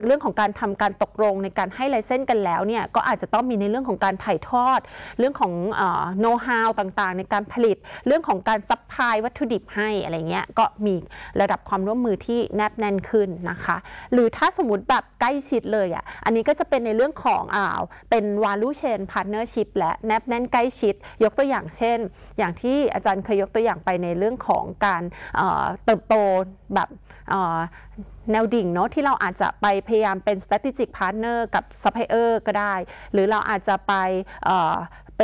เรื่องของการทำการตกลงในการให้ไลเซนส์กันแล้วเนี่ยก็อาจจะต้องมีในเรื่องของการถ่ายทอดเรื่องของโน้ตฮาวต่างๆในการผลิตเรื่องของการซัพพลายวัตถุดิบให้อะไรเงี้ยก็มีระดับความร่วมมือที่แนบแน่นขึ้นนะคะหรือถ้าสมมติแบบใกล้ชิดเลยอันนี้ก็จะเป็นในเรื่องของเป็น value chain partnership และแนบแน่นใกล้ชิดยกตัวอย่างเช่นอย่างที่อาจารย์เคยยกตัวอย่างไปในเรื่องของการเติบโตแบบแนวดิ่งเนาะที่เราอาจจะไปพยายามเป็น strategic partner กับ supplier ก็ได้หรือเราอาจจะไปเป็น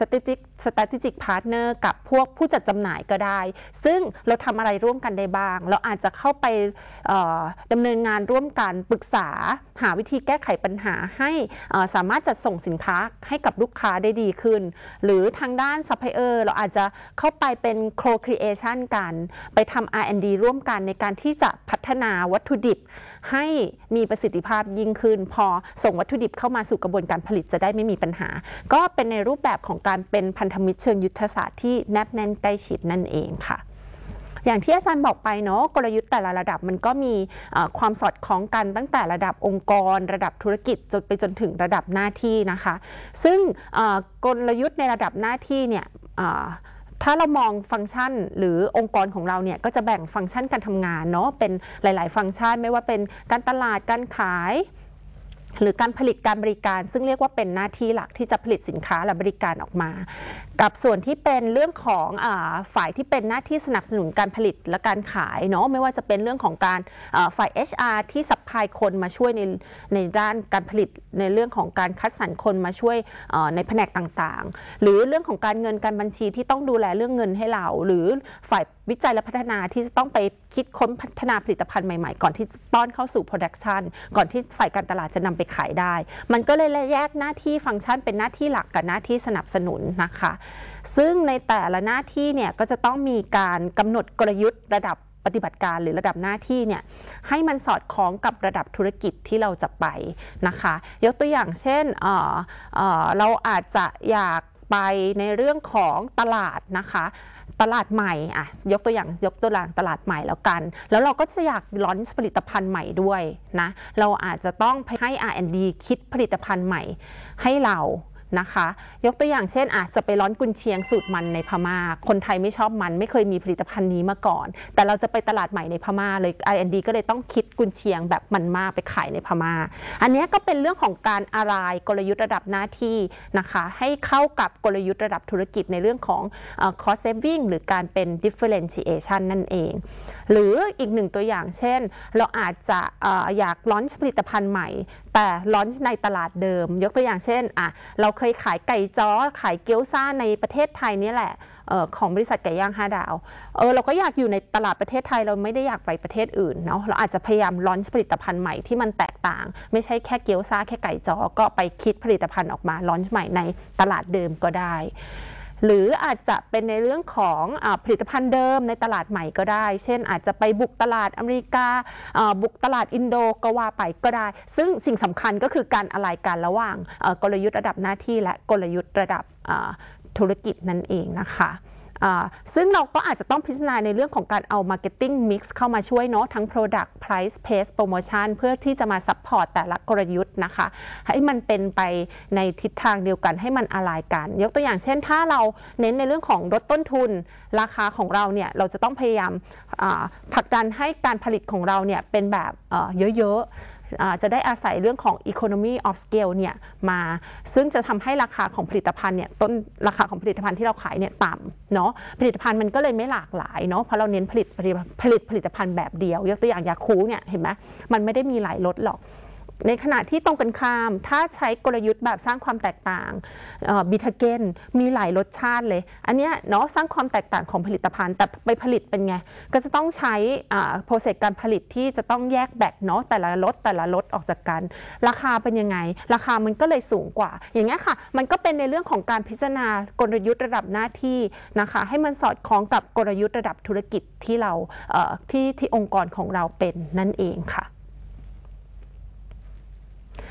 strategic partner กับพวกผู้จัดจำหน่ายก็ได้ซึ่งเราทำอะไรร่วมกันได้บ้างเราอาจจะเข้าไปดำเนินงานร่วมกันปรึกษาหาวิธีแก้ไขปัญหาให้สามารถจัดส่งสินค้าให้กับลูกค้าได้ดีขึ้นหรือทางด้าน supplier เราอาจจะเข้าไปเป็น co-creation กันไปทำ R&D ร่วมกันในการที่จะพัฒนาวัตถุดิบให้มีประสิทธิภาพยิ่งขึ้นพอส่งวัตถุดิบเข้ามาสู่กระบวนการผลิตจะได้ไม่มีปัญหาก็เป็นในรูปแบบของการเป็นพันธมิตรเชิงยุทธศาสตร์ที่แนบแน่นใกล้ชิดนั่นเองค่ะอย่างที่อาจารย์บอกไปเนาะกลยุทธ์แต่ละระดับมันก็มีความสอดคล้องกันตั้งแต่ระดับองค์กรระดับธุรกิจจนถึงระดับหน้าที่นะคะซึ่งกลยุทธ์ในระดับหน้าที่เนี่ยถ้าเรามองฟังก์ชันหรือองค์กรของเราเนี่ยก็จะแบ่งฟังก์ชันการทำงานเนาะเป็นหลายๆฟังก์ชันไม่ว่าเป็นการตลาดการขายหรือการผลิตการบริการซึ่งเรียกว่าเป็นหน้าที่หลักที่จะผลิตสินค้าและบริการออกมากับส่วนที่เป็นเรื่องของฝ่ายที่เป็นหน้าที่สนับสนุนการผลิตและการขายเนาะไม่ว่าจะเป็นเรื่องของการฝ่าย HR ที่ซัพพลายคนมาช่วยในด้านการผลิตในเรื่องของการคัดสรรคนมาช่วยในแผนกต่างๆหรือเรื่องของการเงินการบัญชีที่ต้องดูแลเรื่องเงินให้เราหรือฝ่ายวิจัยและพัฒนาที่จะต้องไปคิดค้นพัฒนาผลิตภัณฑ์ใหม่ๆก่อนที่จะป้อนเข้าสู่ production ก่อนที่ฝ่ายการตลาดจะนำไปขายได้มันก็เลยแยกหน้าที่ฟังก์ชันเป็นหน้าที่หลักกับหน้าที่สนับสนุนนะคะซึ่งในแต่ละหน้าที่เนี่ยก็จะต้องมีการกำหนดกลยุทธ์ระดับปฏิบัติการหรือระดับหน้าที่เนี่ยให้มันสอดคล้องกับระดับธุรกิจที่เราจะไปนะคะยกตัวอย่างเช่นเราอาจจะอยากไปในเรื่องของตลาดนะคะตลาดใหม่ยกตัวอย่างตลาดใหม่แล้วกันแล้วเราก็จะอยากลอนช์ผลิตภัณฑ์ใหม่ด้วยนะเราอาจจะต้องให้ R&D คิดผลิตภัณฑ์ใหม่ให้เรานะคะยกตัวอย่างเช่นอาจจะไปร้อนกุนเชียงสูตรมันในพม่าคนไทยไม่ชอบมันไม่เคยมีผลิตภัณฑ์นี้มาก่อนแต่เราจะไปตลาดใหม่ในพม่าเลย R&D ก็เลยต้องคิดกุนเชียงแบบมันมากไปขายในพม่าอันนี้ก็เป็นเรื่องของการอะไรกลยุทธ์ระดับหน้าที่นะคะให้เข้ากับกลยุทธ์ระดับธุรกิจในเรื่องของcost saving หรือการเป็น differentiation นั่นเองหรืออีกหนึ่งตัวอย่างเช่นเราอาจจะอยากลอนช์ผลิตภัณฑ์ใหม่แต่ลอนช์ในตลาดเดิมยกตัวอย่างเช่นเราเคยขายไก่จ้อขายเกี๊ยวซ่าในประเทศไทยนี่แหละของบริษัทไก่ย่าง5 ดาวเราก็อยากอยู่ในตลาดประเทศไทยเราไม่ได้อยากไปประเทศอื่นเนาะเราอาจจะพยายามลอนช์ผลิตภัณฑ์ใหม่ที่มันแตกต่างไม่ใช่แค่เกี๊ยวซ่าแค่ไก่จ้อก็ไปคิดผลิตภัณฑ์ออกมาลอนช์ใหม่ในตลาดเดิมก็ได้หรืออาจจะเป็นในเรื่องของผลิตภัณฑ์เดิมในตลาดใหม่ก็ได้เช่นอาจจะไปบุกตลาดอเมริกาบุกตลาดอินโดก็ว่าไปก็ได้ซึ่งสิ่งสำคัญก็คือการอะไรกันระหว่างกลยุทธ์ระดับหน้าที่และกลยุทธ์ระดับธุรกิจนั่นเองนะคะซึ่งเราก็อาจจะต้องพิจารณาในเรื่องของการเอา Marketing Mix เข้ามาช่วยเนาะทั้ง Product Price Pace Promotion เพื่อที่จะมา Support แต่ละกลยุทธ์นะคะให้มันเป็นไปในทิศทางเดียวกันให้มันอะไรกันยกตัวอย่างเช่นถ้าเราเน้นในเรื่องของลดต้นทุนราคาของเราเนี่ยเราจะต้องพยายามผลักดันให้การผลิตของเราเนี่ยเป็นแบบเยอะจะได้อาศัยเรื่องของ economy of scale เนี่ยมาซึ่งจะทำให้ราคาของผลิตภัณฑ์เนี่ยต้นราคาของผลิตภัณฑ์ที่เราขายเนี่ยต่ำเนาะผลิตภัณฑ์มันก็เลยไม่หลากหลายเนาะเพราะเราเน้นผลิตผลิตภัณฑ์แบบเดียวยกตัวอย่างยาคูเนี่ยเห็นไหมมันไม่ได้มีหลายรสหรอกในขณะที่ตรงกันข้ามถ้าใช้กลยุทธ์แบบสร้างความแตกต่างบิทาเกนมีหลายรสชาติเลยอันเนี้ยเนาะสร้างความแตกต่างของผลิตภัณฑ์แต่ไปผลิตเป็นไงก็จะต้องใช้โปรเซสการผลิตที่จะต้องแยกแบกเนาะแต่ละรสออกจากกันราคาเป็นยังไงราคามันก็เลยสูงกว่าอย่างเงี้ยค่ะมันก็เป็นในเรื่องของการพิจารณากลยุทธ์ระดับหน้าที่นะคะให้มันสอดคล้องกับกลยุทธ์ระดับธุรกิจที่เราที่องค์กรของเราเป็นนั่นเองค่ะ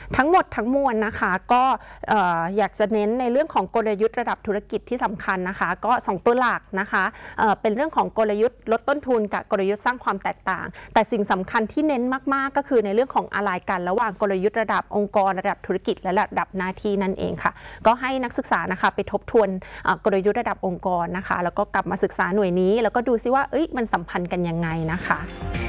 ทั้งหมดทั้งมวลนะคะก็อยากจะเน้นในเรื่องของกลยุทธ์ระดับธุรกิจที่สำคัญนะคะก็2ตัวหลักนะคะเป็นเรื่องของกลยุทธ์ลดต้นทุนกับกลยุทธ์สร้างความแตกต่างแต่สิ่งสำคัญที่เน้นมากๆก็คือในเรื่องของอะไรกันระหว่างกลยุทธ์ระดับองค์กรระดับธุรกิจและระดับหน้าที่นั่นเองค่ะก็ให้นักศึกษานะคะไปทบทวนกลยุทธ์ระดับองค์กรนะคะแล้วก็กลับมาศึกษาหน่วยนี้แล้วก็ดูซิว่ามันสัมพันธ์กันยังไงนะคะ